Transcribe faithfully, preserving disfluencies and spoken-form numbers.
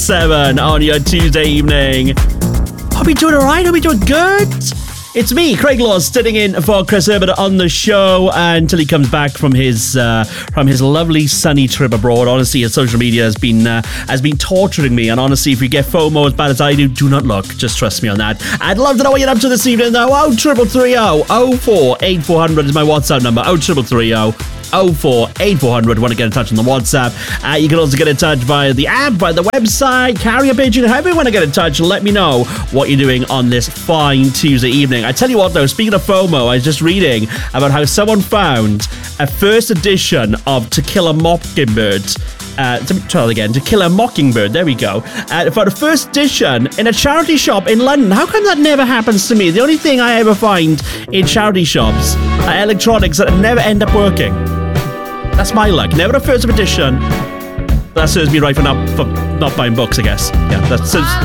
seven on your Tuesday evening. Hope you're doing all right. Hope you're doing good. It's me, Craig Laws, sitting in for Chris Herbert on the show until he comes back from his uh, from his lovely sunny trip abroad. Honestly, his social media has been uh, has been torturing me, and honestly, if you get FOMO as bad as I do, do not look. Just trust me on that. I'd love to know what you're up to this evening, though. Oh, triple three oh oh four eight four hundred is my WhatsApp number. Oh, triple three oh oh four eight four hundred. Want to get in touch on the WhatsApp? Uh, you can also get in touch via the app, by the website, carrier pigeon. However you want to get in touch, let me know what you're doing on this fine Tuesday evening. I tell you what, though, speaking of FOMO, I was just reading about how someone found a first edition of To Kill a Mockingbird. Uh, to try that again. To Kill a Mockingbird. There we go. Uh, for the first edition in a charity shop in London. How come that never happens to me? The only thing I ever find in charity shops are electronics that never end up working. That's my luck. Never a first edition. That serves me right for not for not buying books, I guess. Yeah, that serves.